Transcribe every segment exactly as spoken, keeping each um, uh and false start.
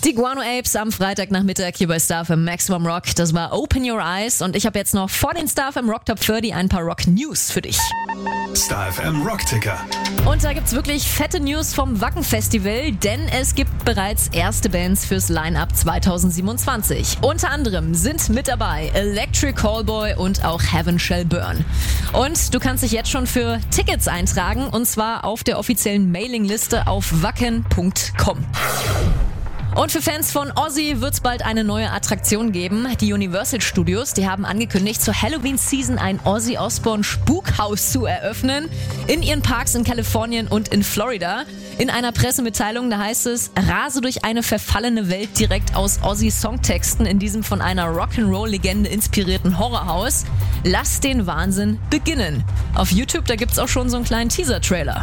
Die Guano Apes am Freitagnachmittag hier bei Star F M Maximum Rock. Das war Open Your Eyes und ich habe jetzt noch vor den Star F M Rock Top dreißig ein paar Rock News für dich. Star F M Rock Ticker. Und da gibt's wirklich fette News vom Wacken Festival, denn es gibt bereits erste Bands fürs Line-Up zwanzig siebenundzwanzig. Unter anderem sind mit dabei Electric Callboy und auch Heaven Shall Burn. Und du kannst dich jetzt schon für Tickets eintragen und zwar auf der offiziellen Mailingliste auf wacken punkt com. Und für Fans von Ozzy wird's bald eine neue Attraktion geben. Die Universal Studios, die haben angekündigt, zur Halloween-Season ein Ozzy Osbourne Spukhaus zu eröffnen. In ihren Parks in Kalifornien und in Florida. In einer Pressemitteilung, da heißt es, rase durch eine verfallene Welt direkt aus Ozzys Songtexten in diesem von einer Rock'n'Roll-Legende inspirierten Horrorhaus. Lass den Wahnsinn beginnen. Auf YouTube, da gibt's auch schon so einen kleinen Teaser-Trailer.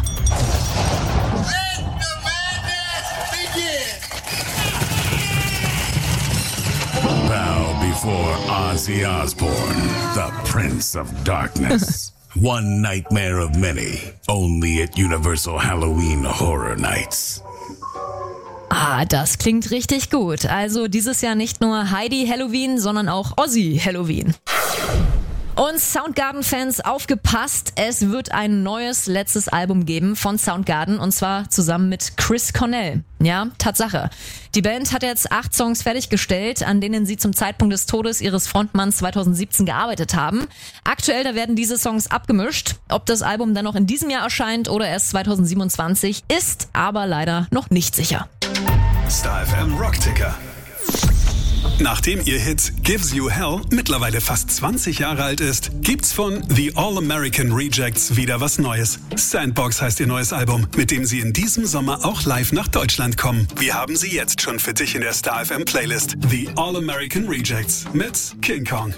Bow before Ozzy Osbourne, the Prince of Darkness. One nightmare of many, only at Universal Halloween Horror Nights. Ah, das klingt richtig gut. Also dieses Jahr nicht nur Heidi Halloween, sondern auch Ozzy Halloween. Und Soundgarden-Fans, aufgepasst, es wird ein neues letztes Album geben von Soundgarden und zwar zusammen mit Chris Cornell. Ja, Tatsache. Die Band hat jetzt acht Songs fertiggestellt, an denen sie zum Zeitpunkt des Todes ihres Frontmanns zwanzig siebzehn gearbeitet haben. Aktuell, da werden diese Songs abgemischt. Ob das Album dann noch in diesem Jahr erscheint oder erst zwanzig siebenundzwanzig, ist aber leider noch nicht sicher. Star F M Rock Ticker. Nachdem ihr Hit Gives You Hell mittlerweile fast zwanzig Jahre alt ist, gibt's von The All-American Rejects wieder was Neues. Sandbox heißt ihr neues Album, mit dem sie in diesem Sommer auch live nach Deutschland kommen. Wir haben sie jetzt schon für dich in der Star F M Playlist. The All-American Rejects mit King Kong.